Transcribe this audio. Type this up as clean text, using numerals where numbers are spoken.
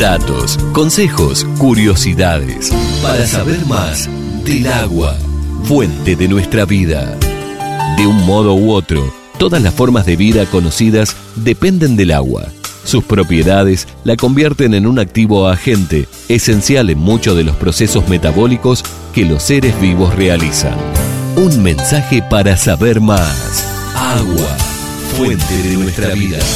Datos, consejos, curiosidades, para saber más del agua, fuente de nuestra vida. De un modo u otro, todas las formas de vida conocidas dependen del agua. Sus propiedades la convierten en un activo agente, esencial en muchos de los procesos metabólicos que los seres vivos realizan. Un mensaje para saber más. Agua, fuente de nuestra vida.